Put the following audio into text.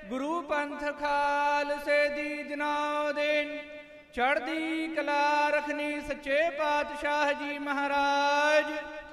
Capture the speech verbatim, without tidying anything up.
ਗੁਰੂ ਪੰਥ ਖਾਲਸੇ ਦੀ ਜਨੌ ਦੇਣ। ਚੜ੍ਹਦੀ ਕਲਾ ਰਖਨੀ ਸੱਚੇ ਪਾਤਸ਼ਾਹ ਜੀ ਮਹਾਰਾਜ।